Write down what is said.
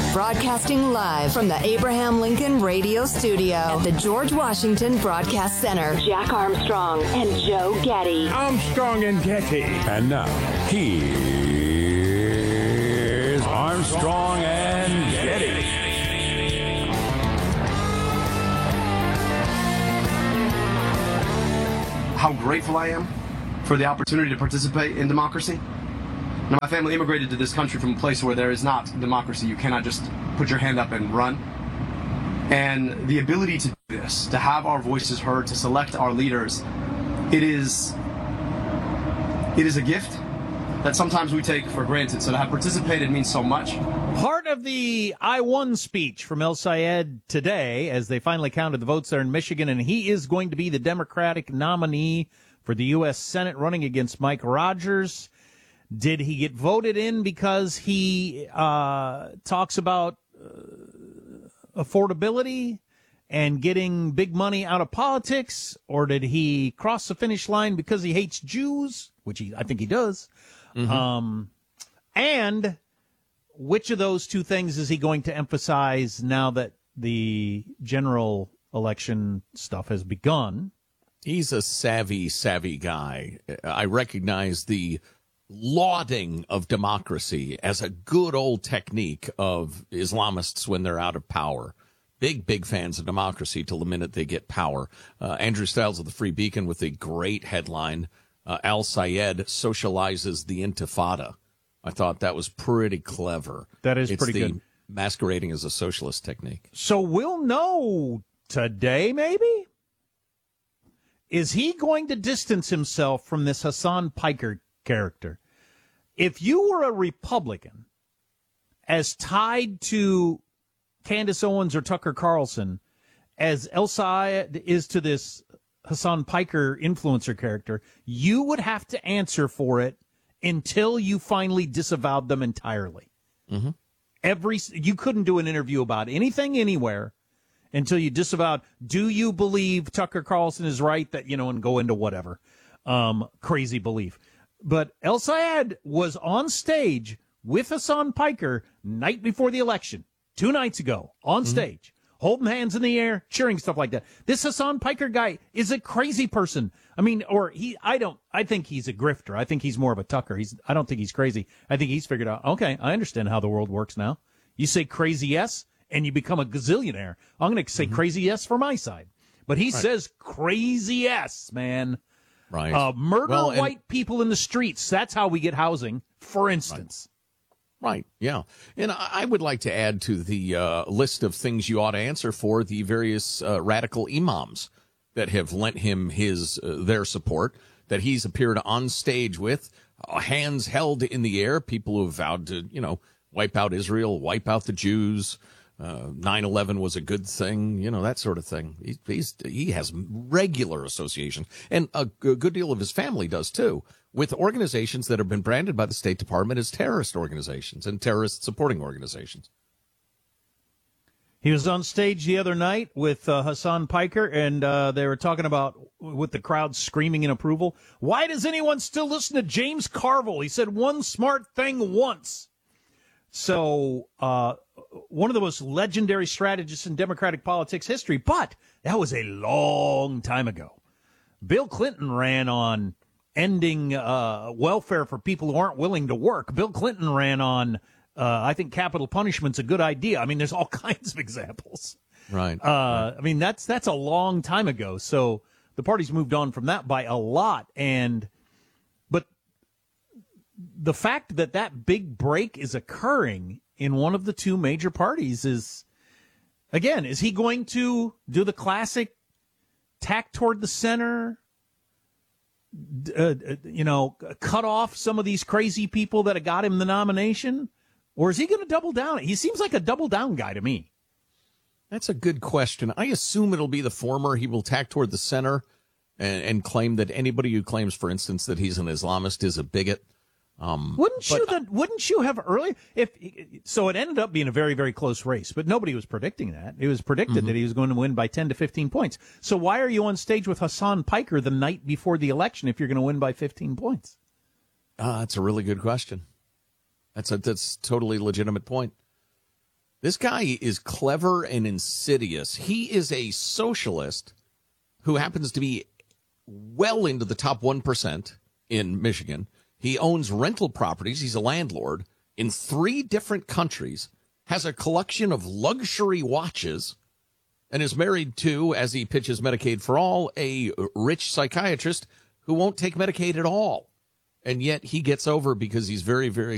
Broadcasting live from the Abraham Lincoln Radio Studio at the George Washington Broadcast Center. Jack Armstrong and Joe Getty. Armstrong and Getty. And now, here's Armstrong and Getty. How grateful I am for the opportunity to participate in democracy. Now, my family immigrated to this country from a place where there is not democracy. You cannot just put your hand up and run. And the ability to do this, to have our voices heard, to select our leaders, it is a gift that sometimes we take for granted. So to have participated means so much. Part of the I won speech from El Sayed today, as they finally counted the votes there in Michigan, and he is going to be the Democratic nominee for the U.S. Senate running against Mike Rogers. Did he get voted in because he talks about affordability and getting big money out of politics, or did he cross the finish line because he hates Jews, which I think he does? Mm-hmm. And which of those two things is he going to emphasize now that the general election stuff has begun? He's a savvy guy. I recognize the lauding of democracy as a good old technique of Islamists when they're out of power. Big fans of democracy till the minute they get power. Andrew Stiles of the Free Beacon with a great headline, Al Sayed socializes the Intifada. I thought that was pretty clever. That is pretty good. It's masquerading as a socialist technique. So we'll know today, maybe? Is he going to distance himself from this Hassan Piker character? If you were a Republican as tied to Candace Owens or Tucker Carlson as El Sayed is to this Hassan Piker influencer character, you would have to answer for it until you finally disavowed them entirely. Mm-hmm. You couldn't do an interview about anything anywhere until you disavowed. Do you believe Tucker Carlson is right that, and go into whatever crazy belief. But El Sayed was on stage with Hassan Piker night before the election, 2 nights ago, on stage, holding hands in the air, cheering, stuff like that. This Hassan Piker guy is a crazy person. I mean, I think he's a grifter. I think he's more of a Tucker. I don't think he's crazy. I think he's figured out, okay, I understand how the world works now. You say crazy yes, and you become a gazillionaire. I'm going to say crazy yes for my side. But he says crazy yes, man. Right. Murder white people in the streets. That's how we get housing, for instance. Right. Yeah. And I would like to add to the list of things you ought to answer for the various radical imams that have lent him their support, that he's appeared on stage with, hands held in the air, people who have vowed to, wipe out Israel, wipe out the Jews. 9/11 was a good thing, that sort of thing. He has regular association, and a good deal of his family does too, with organizations that have been branded by the State Department as terrorist organizations and terrorist supporting organizations. He was on stage the other night with Hassan Piker, and they were talking about, with the crowd screaming in approval, why does anyone still listen to James Carville? He said one smart thing once. So one of the most legendary strategists in Democratic politics history, but that was a long time ago. Bill Clinton ran on ending welfare for people who aren't willing to work. Bill Clinton ran on, I think capital punishment's a good idea. I mean, there's all kinds of examples. Right. I mean, that's a long time ago. So the party's moved on from that by a lot. But the fact that big break is occurring in one of the two major parties is he going to do the classic tack toward the center, cut off some of these crazy people that have got him the nomination? Or is he going to double down? He seems like a double down guy to me. That's a good question. I assume it'll be the former. He will tack toward the center and claim that anybody who claims, for instance, that he's an Islamist is a bigot. Wouldn't you have earlier? So it ended up being a very, very close race, but nobody was predicting that. It was predicted that he was going to win by 10 to 15 points. So why are you on stage with Hassan Piker the night before the election if you're going to win by 15 points? That's a really good question. That's a totally legitimate point. This guy is clever and insidious. He is a socialist who happens to be well into the top 1% in Michigan. He owns rental properties. He's a landlord in 3 different countries, has a collection of luxury watches, and is married to, as he pitches Medicaid for All, a rich psychiatrist who won't take Medicaid at all. And yet he gets over because he's very, very